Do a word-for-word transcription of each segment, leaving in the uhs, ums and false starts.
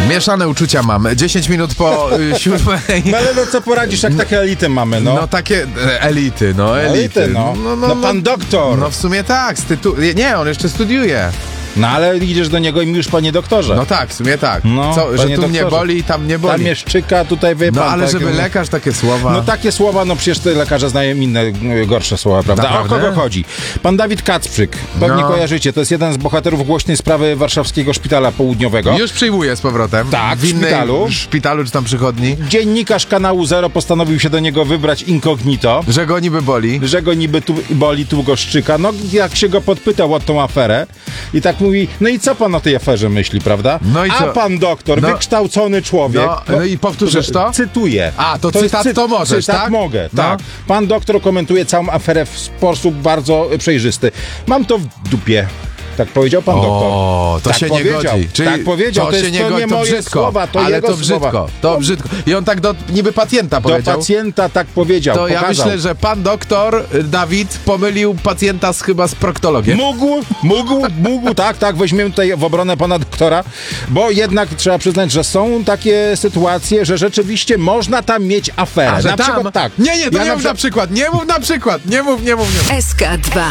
Mieszane uczucia mam. dziesięć minut po y, siódmej. No ale no co poradzisz, jak takie elity mamy, no. No takie e, elity, no elity. Elity, no. No, no, No pan doktor. No w sumie tak, z tytu- Nie, on jeszcze studiuje. No ale idziesz do niego i mówisz, panie doktorze. No tak, w sumie tak. No, Co, że panie tu mnie doktorze. boli i tam nie boli. Tam mnie szczyka, tutaj wie No pan, ale tak, żeby no. lekarz takie słowa... No takie słowa, no przecież te lekarze znają inne, y, gorsze słowa, prawda? Naprawdę? A o kogo chodzi? Pan Dawid Kacprzyk, pewnie No. kojarzycie, to jest jeden z bohaterów głośnej sprawy warszawskiego szpitala południowego. Już przyjmuje z powrotem. Tak, w w innej szpitalu. szpitalu czy tam przychodni. Dziennikarz kanału Zero postanowił się do niego wybrać incognito, Że go niby boli. że go niby tu boli, tu go szczyka. No jak się go podpytał o tą aferę i tak mówi, no i co pan o tej aferze myśli, prawda? No i A co? pan doktor, No. wykształcony człowiek. No, no i powtórzysz to? Cytuję. A, to jest cytat to możesz, cytat tak? mogę, No. tak. Pan doktor komentuje całą aferę w sposób bardzo y, przejrzysty. Mam to w dupie. Tak powiedział pan doktor. O, to tak się powiedział. nie godzi. Czyli tak powiedział. To, To, się jest, nie to godzi, nie to moje brzydko. słowa, to ale jego to brzydko. słowa. To brzydko. I on tak do niby pacjenta Do powiedział. pacjenta tak powiedział. To ja pokazał. myślę, że pan doktor y, Dawid pomylił pacjenta z, chyba z proktologiem. Mógł, mógł, mógł, tak, tak, weźmiemy tutaj w obronę pana doktora, bo jednak trzeba przyznać, że są takie sytuacje, że rzeczywiście można tam mieć aferę. A, że na tam? przykład tak. Nie, nie, to Ja nie na mów na przykład, nie mów na przykład, nie mów, nie mów, nie mów. S K dwa.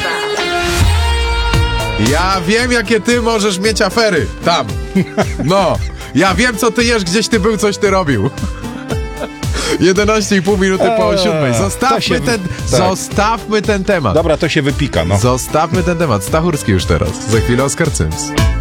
Ja wiem, jakie ty możesz mieć afery. Tam. No. Ja wiem, co ty jesz, gdzieś ty był, coś ty robił. jedenaście i pół minuty po Eee, siódmej. to Zostawmy się- ten, tak. zostawmy ten temat. Dobra, to się wypika, no. Zostawmy ten temat. Stachurski już teraz. Za chwilę Oskar Cyms.